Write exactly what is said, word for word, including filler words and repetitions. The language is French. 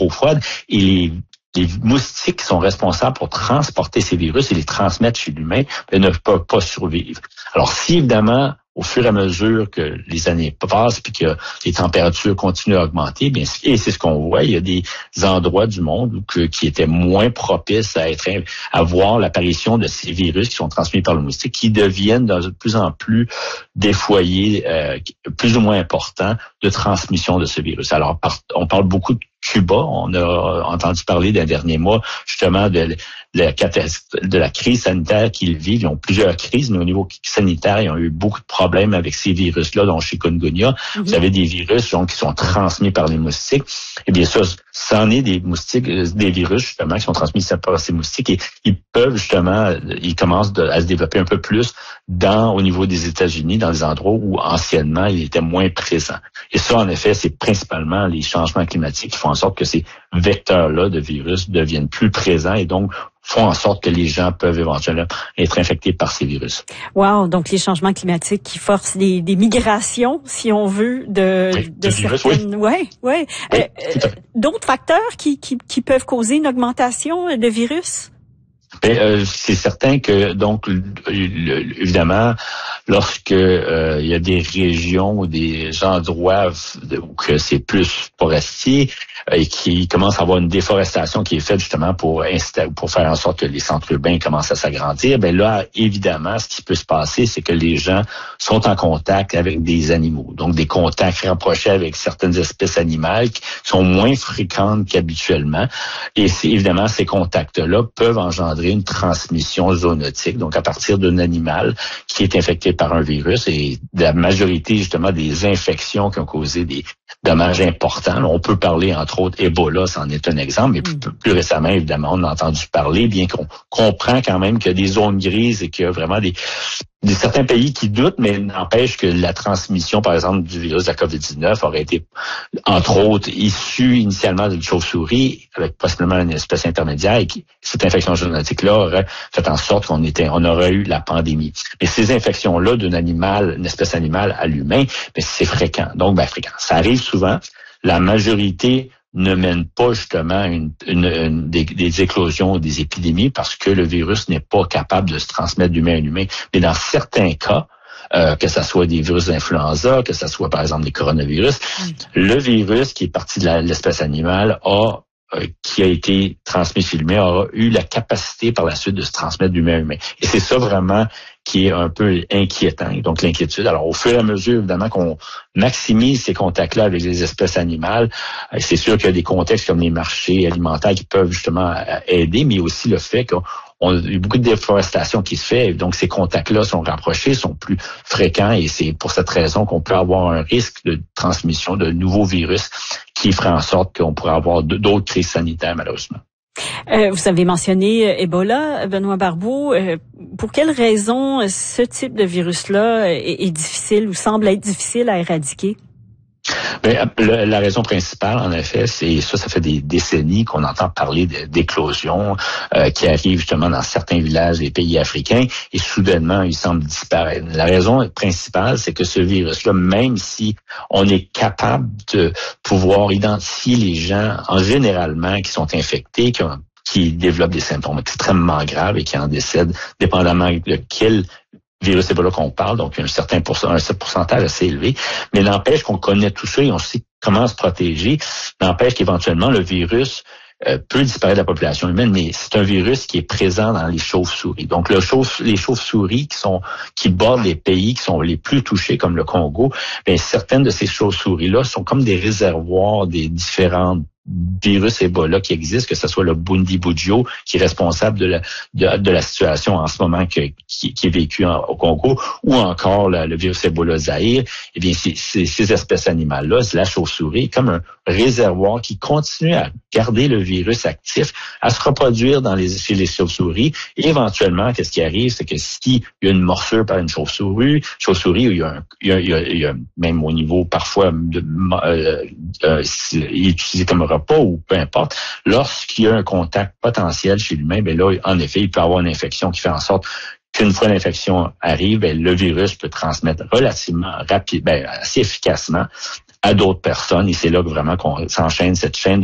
eau froide et les Les moustiques qui sont responsables pour transporter ces virus et les transmettre chez l'humain ne peuvent pas survivre. Alors, si évidemment, au fur et à mesure que les années passent puis que les températures continuent à augmenter, bien, et c'est ce qu'on voit, il y a des endroits du monde où que, qui étaient moins propices à être à voir l'apparition de ces virus qui sont transmis par le moustique, qui deviennent de plus en plus des foyers euh, plus ou moins importants de transmission de ce virus. Alors, on parle beaucoup de Cuba. On a entendu parler d'un dernier mois, justement, de la, de la crise sanitaire qu'ils vivent. Ils ont plusieurs crises, mais au niveau sanitaire, ils ont eu beaucoup de problèmes avec ces virus-là, dont chikungunya. Mm-hmm. Vous avez des virus donc, qui sont transmis par les moustiques. Et bien sûr, c'en est des moustiques, des virus, justement, qui sont transmis par ces moustiques. Et ils peuvent, justement, ils commencent de, à se développer un peu plus dans, au niveau des États-Unis, dans des endroits où, anciennement, ils étaient moins présents. Et ça, en effet, c'est principalement les changements climatiques qui font en sorte que ces vecteurs-là de virus deviennent plus présents et donc font en sorte que les gens peuvent éventuellement être infectés par ces virus. Wow, donc les changements climatiques qui forcent des, des migrations, si on veut, de, oui, de, de virus, certaines... oui. Ouais, ouais. Oui, euh, d'autres facteurs qui, qui, qui peuvent causer une augmentation de virus? Ben, euh, c'est certain que, donc, le, le, évidemment, lorsque euh, il y a des régions ou des endroits où que c'est plus forestier euh, et qui commence à avoir une déforestation qui est faite justement pour insta- pour faire en sorte que les centres urbains commencent à s'agrandir, ben là, évidemment, ce qui peut se passer, c'est que les gens sont en contact avec des animaux, donc des contacts rapprochés avec certaines espèces animales qui sont moins fréquentes qu'habituellement. Et c'est, évidemment, ces contacts-là peuvent engendrer une transmission zoonotique, donc à partir d'un animal qui est infecté par un virus, et la majorité justement des infections qui ont causé des dommages importants. On peut parler entre autres Ebola, c'en est un exemple, mais plus, plus récemment évidemment on a entendu parler, bien qu'on comprend quand même qu'il y a des zones grises et qu'il y a vraiment des des certains pays qui doutent, mais n'empêche que la transmission, par exemple, du virus de la covid dix-neuf aurait été, entre autres, issue initialement d'une chauve-souris, avec possiblement une espèce intermédiaire, et qui, cette infection zoonotique-là aurait fait en sorte qu'on était, on aurait eu la pandémie. Mais ces infections-là d'un animal, une espèce animale à l'humain, mais c'est fréquent. Donc, ben, fréquent. Ça arrive souvent. La majorité ne mène pas justement une, une, une des, des éclosions ou des épidémies parce que le virus n'est pas capable de se transmettre d'humain à humain. Mais dans certains cas, euh, que ça soit des virus d'influenza, que ça soit par exemple des coronavirus, mm. le virus qui est parti de la, l'espèce animale a euh, qui a été transmis chez l'humain aura eu la capacité par la suite de se transmettre d'humain à humain. Et c'est ça vraiment qui est un peu inquiétant. Donc, l'inquiétude. Alors, au fur et à mesure, évidemment, qu'on maximise ces contacts-là avec les espèces animales, c'est sûr qu'il y a des contextes comme les marchés alimentaires qui peuvent justement aider, mais aussi le fait qu'on a eu beaucoup de déforestation qui se fait. Donc, ces contacts-là sont rapprochés, sont plus fréquents et c'est pour cette raison qu'on peut avoir un risque de transmission de nouveaux virus qui ferait en sorte qu'on pourrait avoir d'autres crises sanitaires, malheureusement. Euh, vous avez mentionné euh, Ebola, Benoît Barbeau. Euh, pour quelles raisons ce type de virus-là est, est difficile ou semble être difficile à éradiquer? Bien, le, la raison principale, en effet, c'est ça, ça fait des décennies qu'on entend parler d'éclosions euh, qui arrivent justement dans certains villages des pays africains et soudainement, il semble disparaître. La raison principale, c'est que ce virus-là, même si on est capable de pouvoir identifier les gens en généralement qui sont infectés, qui ont qui développent des symptômes extrêmement graves et qui en décèdent, dépendamment de quel virus Ebola qu'on parle, donc un certain pourcentage, un pourcentage assez élevé, mais n'empêche qu'on connaît tout ça et on sait comment se protéger, n'empêche qu'éventuellement le virus euh, peut disparaître de la population humaine, mais c'est un virus qui est présent dans les chauves-souris. Donc le chauve, les chauves-souris qui sont qui bordent les pays qui sont les plus touchés, comme le Congo, bien, certaines de ces chauves-souris-là sont comme des réservoirs des différentes virus Ebola qui existe, que ce soit le Bundibugyo qui est responsable de la de, de la situation en ce moment que, qui, qui est vécue en, au Congo, ou encore la, le virus Ebola Zaïre. Eh bien, c'est, c'est, ces espèces animales-là, c'est la chauve-souris, comme un réservoir qui continue à garder le virus actif, à se reproduire dans les chez les chauves-souris. Et éventuellement, qu'est-ce qui arrive, c'est que s'il y a une morsure par une chauve-souris, chauve-souris, il y a, un, il y a, il y a, il y a même au niveau parfois de, euh, euh, il est utilisé comme repas ou peu importe, lorsqu'il y a un contact potentiel chez l'humain, ben là, en effet, il peut avoir une infection qui fait en sorte qu'une fois l'infection arrive, ben, le virus peut transmettre relativement rapide, ben, assez efficacement à d'autres personnes. Et c'est là que vraiment qu'on s'enchaîne cette chaîne